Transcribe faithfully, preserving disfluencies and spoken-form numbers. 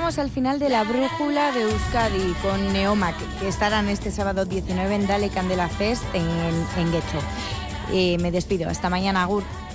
llegamos al final de la brújula de Euskadi con Neomac, que estarán este sábado diecinueve en Dale Candela Fest en, en Getxo. Eh, me despido, hasta mañana, agur.